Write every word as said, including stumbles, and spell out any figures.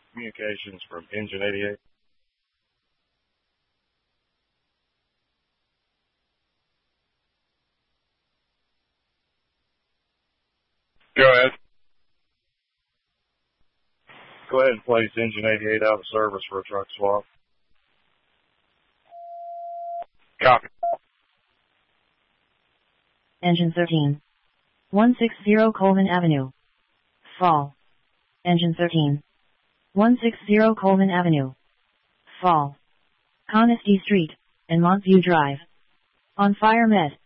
Communications from Engine eighty-eight. Go ahead. Go ahead and place Engine eighty-eight out of service for a truck swap. Copy. Engine thirteen. one sixty Coleman Avenue. Fall. Engine thirteen. one sixty Coleman Avenue. Fall. Conisty Street and Montview Drive. On fire med.